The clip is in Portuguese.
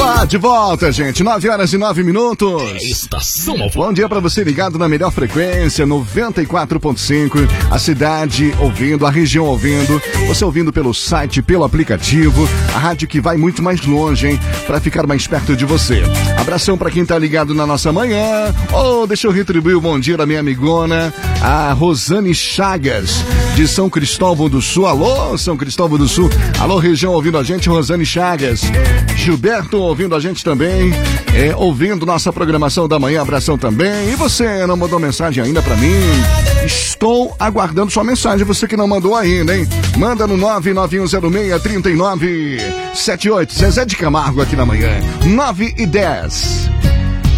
De volta, gente. 9h09. Estação Alvorada. Bom dia pra você ligado na melhor frequência, 94.5. A cidade ouvindo, a região ouvindo. Você ouvindo pelo site, pelo aplicativo. A rádio que vai muito mais longe, hein? Pra ficar mais perto de você. Abração pra quem tá ligado na nossa manhã. Deixa eu retribuir o bom dia da minha amigona, a Rosane Chagas, de São Cristóvão do Sul. Alô, São Cristóvão do Sul. Alô, região ouvindo a gente, Rosane Chagas. Gilberto ouvindo a gente também, ouvindo nossa programação da manhã, abração também. E você não mandou mensagem ainda pra mim? Estou aguardando sua mensagem, você que não mandou ainda, hein? Manda no 99106-3978. Zezé de Camargo aqui na manhã, 9h10.